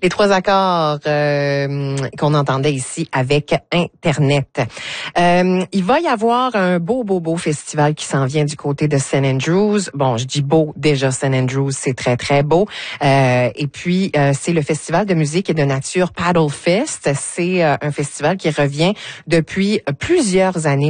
Les trois accords qu'on entendait ici avec Internet. Il va y avoir un beau festival qui s'en vient du côté de St. Andrews. Bon, je dis beau, déjà St. Andrews, c'est très, très beau. Et puis, c'est le festival de musique et de nature Paddle Fest. C'est un festival qui revient depuis plusieurs années